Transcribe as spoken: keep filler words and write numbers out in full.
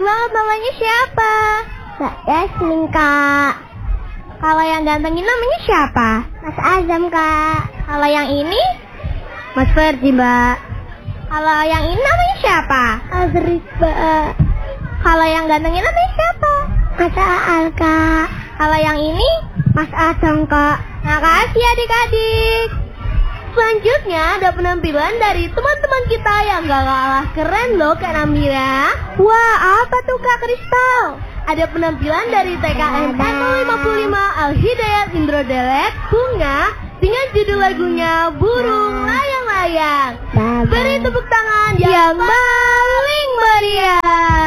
banget, namanya siapa? Saya Yasmin, Kak. Kalau yang ganteng ini namanya siapa? Mas Azam, Kak. Kalau yang ini? Mas Ferdi, Mbak. Kalau yang ini namanya siapa? Azri, Mbak. Kalau yang ganteng ini namanya siapa? Mas Aal, Kak. Kalau yang ini? Mas Adam, Kak. Makasih adik-adik. Selanjutnya ada penampilan dari teman-teman kita yang gak kalah keren loh Kak Namira. Wah, apa tuh Kak Kristal? Ada penampilan dari T K N nol lima lima Al-Hidayat Indro Delek Bunga dengan judul lagunya Burung Layang-Layang. Beri tepuk tangan yang paling meriah.